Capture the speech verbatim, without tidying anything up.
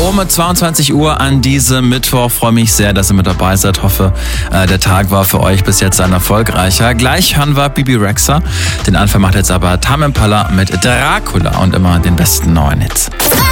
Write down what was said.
um zweiundzwanzig Uhr an diesem Mittwoch. Freue mich sehr, dass ihr mit dabei seid. Hoffe, äh, der Tag war für euch bis jetzt ein erfolgreicher. Gleich hören wir Bibi Rexha. Den Anfang macht jetzt aber Tame Impala mit Dracula und immer den besten neuen Hits.